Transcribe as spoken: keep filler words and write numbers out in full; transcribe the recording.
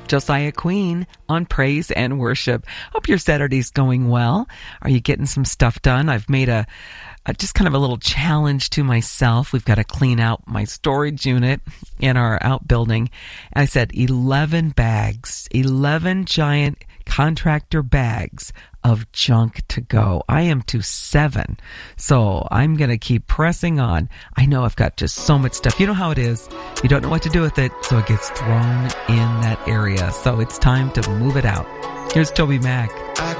Josiah Queen on Praise and Worship. Hope your Saturday's going well. Are you getting some stuff done? I've made a, a just kind of a little challenge to myself. We've got to clean out my storage unit in our outbuilding. And I said eleven bags, eleven giant contractor bags of junk to go. I am to seven. So I'm going to keep pressing on. I know I've got just so much stuff. You know how it is. You don't know what to do with it, so it gets thrown in that area. So it's time to move it out. Here's Toby Mac.